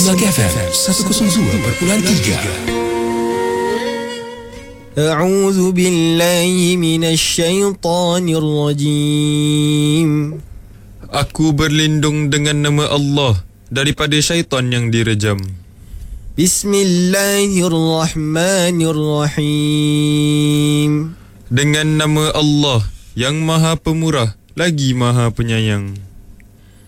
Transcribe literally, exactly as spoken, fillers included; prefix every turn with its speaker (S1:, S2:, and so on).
S1: Bulak F M seratus dua perpuluhan tiga.
S2: A'udzu billahi minasy syaithanir rajim.
S3: Aku berlindung dengan nama Allah daripada syaitan yang direjam.
S2: Bismillahirrahmanirrahim.
S3: Dengan nama Allah yang Maha Pemurah lagi Maha Penyayang.